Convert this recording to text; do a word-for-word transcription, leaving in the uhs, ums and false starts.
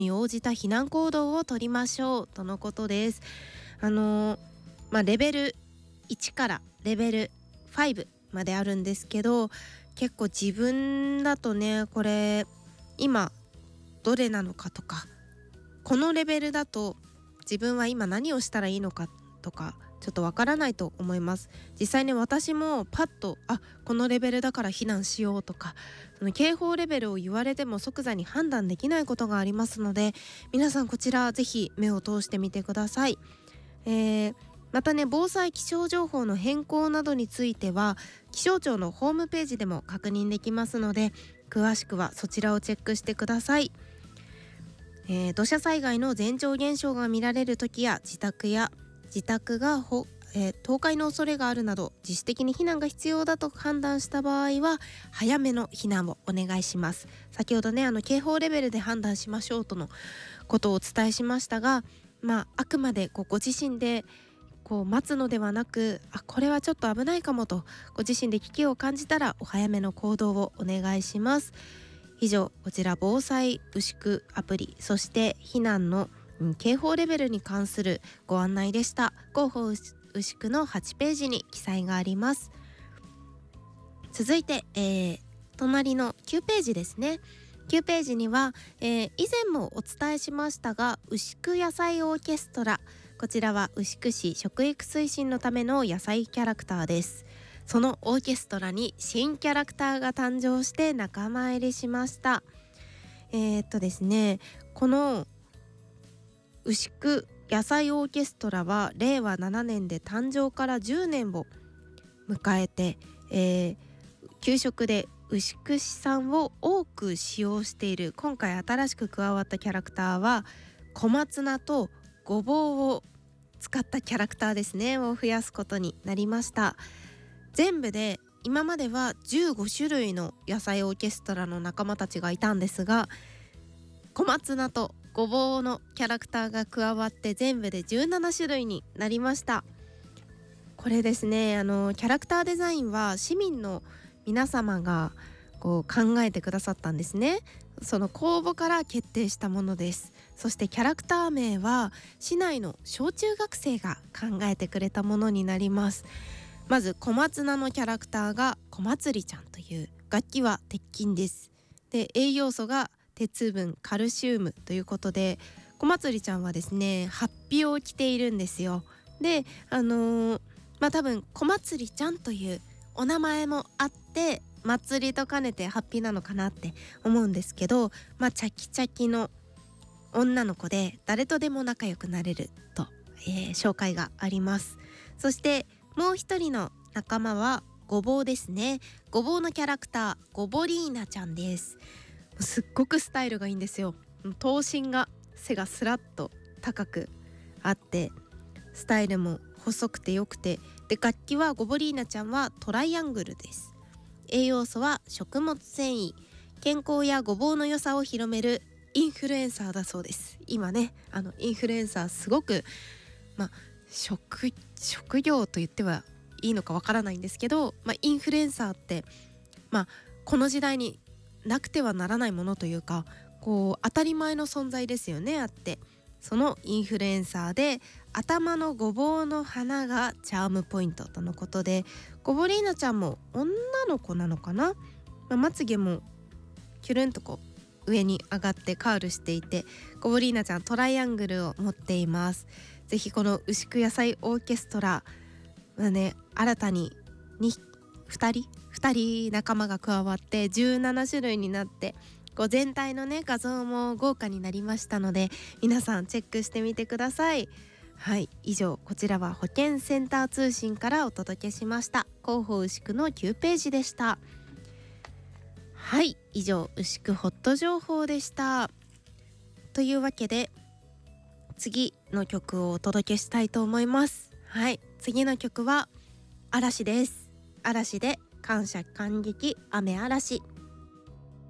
に応じた避難行動をとりましょうとのことです。あのーまあ、レベルいちからレベルごまであるんですけど、結構自分だとね、これ今どれなのかとか、このレベルだと自分は今何をしたらいいのかとかちょっとわからないと思います。実際ね、私もパッとあこのレベルだから避難しようとか、その警報レベルを言われても即座に判断できないことがありますので、皆さんこちらぜひ目を通してみてください。えーまたね、防災気象情報の変更などについては気象庁のホームページでも確認できますので、詳しくはそちらをチェックしてください。えー、土砂災害の前兆現象が見られる時や自宅や自宅がほ、えー、倒壊の恐れがあるなど自主的に避難が必要だと判断した場合は早めの避難をお願いします。先ほどね、あの警報レベルで判断しましょうとのことをお伝えしましたが、まあ、あくまでこうご自身でこう待つのではなく、あこれはちょっと危ないかもとご自身で危機を感じたらお早めの行動をお願いします。以上、こちら防災牛久アプリ、そして避難の警報レベルに関するご案内でした。広報牛久のはちページに記載があります。続いて、えー、隣のきゅうページですね。きゅうページには、えー、以前もお伝えしましたが牛久野菜オーケストラ、こちらは牛久市食育推進のための野菜キャラクターです。そのオーケストラに新キャラクターが誕生して仲間入りしました。えー、っとですねこの牛久野菜オーケストラはれいわななねんで誕生からじゅうねんを迎えて、えー、給食で牛久市産を多く使用している今回新しく加わったキャラクターは小松菜とごぼうを使ったキャラクターですねを増やすことになりました。全部で今まではじゅうごしゅるいの野菜オーケストラの仲間たちがいたんですが、小松菜とごぼうのキャラクターが加わって全部でじゅうななしゅるいになりました。これですね、あのキャラクターデザインは市民の皆様がこう考えてくださったんですね。その公募から決定したものです。そしてキャラクター名は市内の小中学生が考えてくれたものになります。まず小松菜のキャラクターが小祭りちゃんという、楽器は鉄筋です。で、栄養素が鉄分、カルシウムということで、小祭りちゃんはですねハッピを着ているんですよ。で、あのー、まあ多分小祭りちゃんというお名前もあって祭りと兼ねてハッピーなのかなって思うんですけど、まあチャキチャキの女の子で誰とでも仲良くなれると、えー、紹介があります。そしてもう一人の仲間はごぼうですね。ごぼうのキャラクターごぼリーナちゃんです。すっごくスタイルがいいんですよ。頭身が背がスラッと高くあってスタイルも細くてよくて、で楽器はごぼリーナちゃんはトライアングルです。栄養素は食物繊維、健康やごぼうの良さを広めるインフルエンサーだそうです。今ね、あのインフルエンサーすごく、まあ、職, 職業と言ってはいいのかわからないんですけど、まあ、インフルエンサーって、まあ、この時代になくてはならないものというか、こう当たり前の存在ですよね。あって、そのインフルエンサーで頭のごぼうの花がチャームポイントとのことで、ごぼリーナちゃんも女の子なのかな、まあ、まつげもキュルンとこう上に上がってカールしていて、ごぼリーナちゃんトライアングルを持っています。ぜひこの牛久野菜オーケストラはね、新たににふたりふたり仲間が加わってじゅうななしゅるいになって、こう全体のね画像も豪華になりましたので、皆さんチェックしてみてください。はい、以上、こちらは保健センター通信からお届けしました。広報牛久のきゅうページでした。はい、以上牛久ホット情報でした。というわけで次の曲をお届けしたいと思います。はい、次の曲は嵐です。嵐で感謝感激雨嵐。